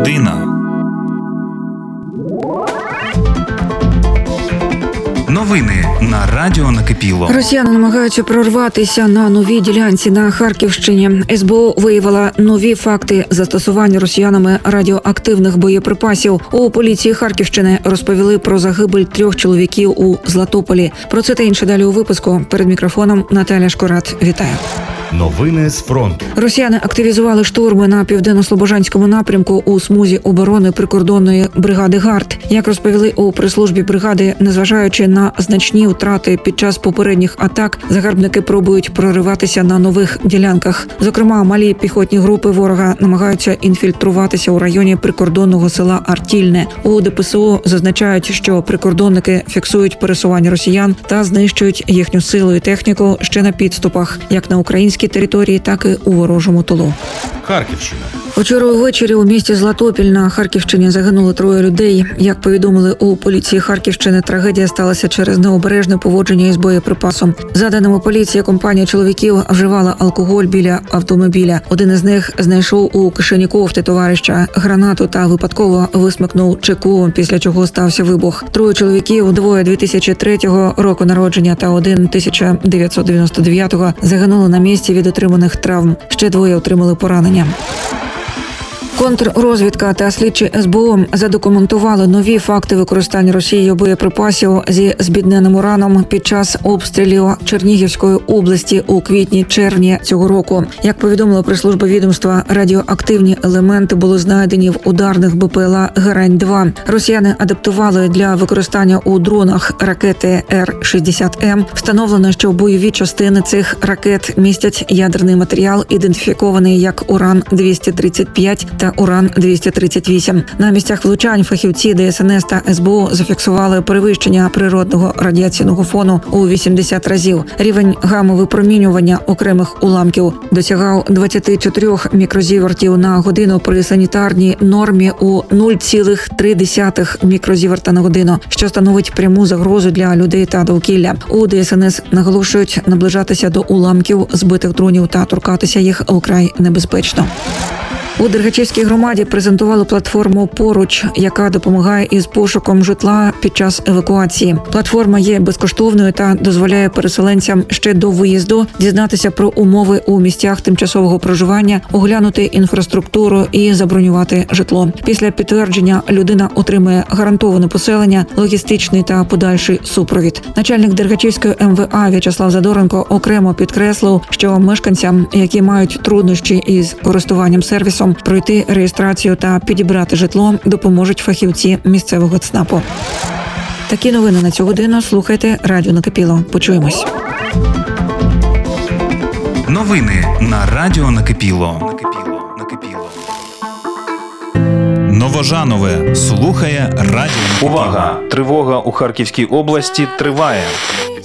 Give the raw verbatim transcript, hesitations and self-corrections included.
Година. Новини на Радіо Накипіло. Росіяни намагаються прорватися на новій ділянці на Харківщині. ес бе о виявила нові факти застосування росіянами радіоактивних боєприпасів. У поліції Харківщини розповіли про загибель трьох чоловіків у Златополі. Про це та інше далі у випуску. Перед мікрофоном Наталя Шкорат. Вітаю. Новини з фронту. Росіяни активізували штурми на південно-слобожанському напрямку у смузі оборони прикордонної бригади ГАРД. Як розповіли у прес-службі бригади, незважаючи на значні втрати під час попередніх атак, загарбники пробують прориватися на нових ділянках. Зокрема, малі піхотні групи ворога намагаються інфільтруватися у районі прикордонного села Артільне. У де пе се о зазначають, що прикордонники фіксують пересування росіян та знищують їхню силу і техніку ще на підступах, як на українській території, так і у ворожому тилу. Харківщина. Вчора увечері у місті Златопіль на Харківщині загинули троє людей. Як повідомили у поліції Харківщини, трагедія сталася через необережне поводження із боєприпасом. За даними поліції, компанія чоловіків вживала алкоголь біля автомобіля. Один із них знайшов у кишені кофти товариша гранату та випадково висмикнув чеку, після чого стався вибух. Троє чоловіків, двоє дві тисячі третього року народження та один тисяча дев'ятсот дев'яносто дев'ятого, загинули на місці від отриманих травм. Ще двоє отримали поранення. Контррозвідка та слідчі ес бе о задокументували нові факти використання Росією боєприпасів зі збідненим ураном під час обстрілів Чернігівської області у квітні-червні цього року. Як повідомила прес-служба відомства, радіоактивні елементи були знайдені в ударних бе пе ел а Герань два. Росіяни адаптували для використання у дронах ракети ер шістдесят ем. Встановлено, що бойові частини цих ракет містять ядерний матеріал, ідентифікований як уран двісті тридцять п'ять та уран двісті тридцять вісім. На місцях влучань фахівці де ес ен ес та ес бе о зафіксували перевищення природного радіаційного фону у вісімдесят разів. Рівень гамма-випромінювання окремих уламків досягав двадцять чотири мікрозівертів на годину при санітарній нормі у нуль цілих три десятих мікрозіверта на годину, що становить пряму загрозу для людей та довкілля. У де ес ен ес наголошують, наближатися до уламків збитих дронів та торкатися їх вкрай небезпечно. У Дергачівській громаді презентували платформу «Поруч», яка допомагає із пошуком житла під час евакуації. Платформа є безкоштовною та дозволяє переселенцям ще до виїзду дізнатися про умови у місцях тимчасового проживання, оглянути інфраструктуру і забронювати житло. Після підтвердження людина отримує гарантоване поселення, логістичний та подальший супровід. Начальник Дергачівської ем ве а В'ячеслав Задоренко окремо підкреслив, що мешканцям, які мають труднощі із користуванням сервісом, пройти реєстрацію та підібрати житло допоможуть фахівці місцевого ЦНАПу. Такі новини на цю годину. Слухайте Радіо Накипіло. Почуємось. Новини на Радіо Накипіло. Новожанове слухає Радіо Накипіло. Увага! Тривога у Харківській області триває.